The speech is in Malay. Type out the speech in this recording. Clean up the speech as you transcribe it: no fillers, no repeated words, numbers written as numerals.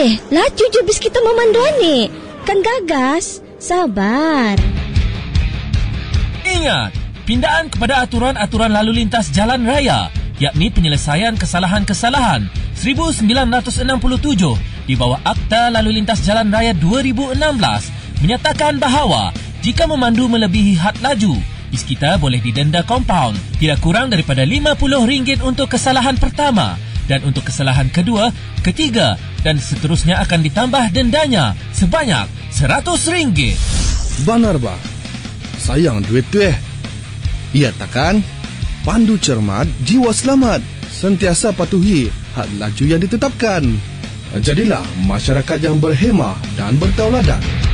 laju je bis kita memandu ni. Kan gagas. Sabar. Ingat, pindaan kepada aturan-aturan lalu lintas jalan raya, yakni penyelesaian kesalahan-kesalahan 1967 di bawah Akta Lalu Lintas Jalan Raya 2016 menyatakan bahawa jika memandu melebihi had laju, bis kita boleh didenda kompaun tidak kurang daripada RM50 untuk kesalahan pertama, dan untuk kesalahan kedua, ketiga dan seterusnya akan ditambah dendanya sebanyak RM100. Benar bah. Sayang duit tu Ia takkan? Pandu cermat, jiwa selamat. Sentiasa patuhi had laju yang ditetapkan. Jadilah masyarakat yang berhemah dan bertauladan.